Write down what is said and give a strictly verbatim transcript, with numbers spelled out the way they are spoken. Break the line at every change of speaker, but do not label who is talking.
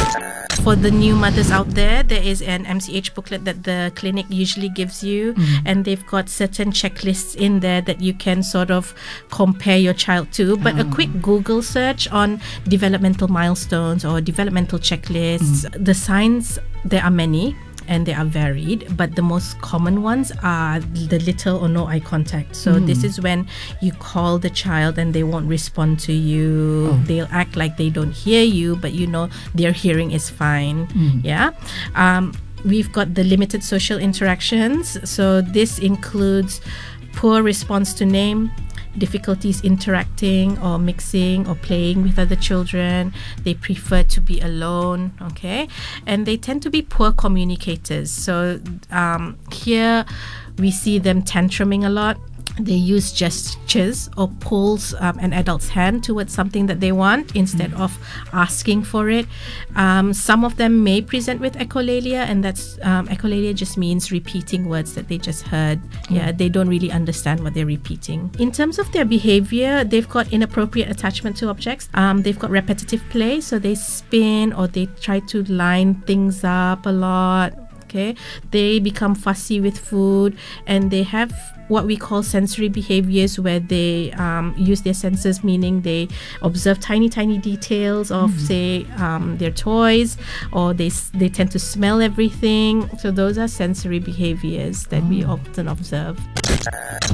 For the new mothers out there, there is an M C H booklet that the clinic usually gives you, mm. and they've got certain checklists in there that you can sort of compare your child to. But oh. a quick Google search on developmental milestones or developmental checklists, mm. the signs, there are many. And they are varied, but the most common ones are the little or no eye contact. So mm. this is when you call the child and they won't respond to you. Oh. They'll act like they don't hear you, but you know their hearing is fine. Mm. Yeah. Um, we've got the limited social interactions. So this includes poor response to name, difficulties interacting or mixing or playing with other children. They prefer to be alone, okay? And they tend to be poor communicators. So um, here we see them tantruming a lot. They use gestures or pulls um, an adult's hand towards something that they want instead mm. of asking for it. Um, some of them may present with echolalia, and that's um, echolalia just means repeating words that they just heard. Mm. Yeah, they don't really understand what they're repeating. In terms of their behavior, they've got inappropriate attachment to objects. Um, they've got repetitive play, so they spin or they try to line things up a lot. Okay, they become fussy with food, and they have what we call sensory behaviors, where they um, use their senses, meaning they observe tiny, tiny details of, mm-hmm. say, um, their toys, or they they tend to smell everything. So those are sensory behaviors that oh. we often observe.